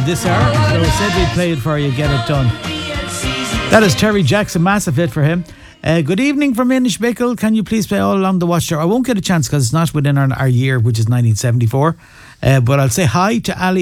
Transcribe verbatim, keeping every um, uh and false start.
this hour, so I said we'd play it for you, get it done. That is Terry Jackson, massive hit for him. Uh, good evening from Inishbickel. Can you please play All Along the Watchtower? I won't get a chance because it's not within our, our year, which is nineteen seventy-four. Uh, but I'll say hi to Ali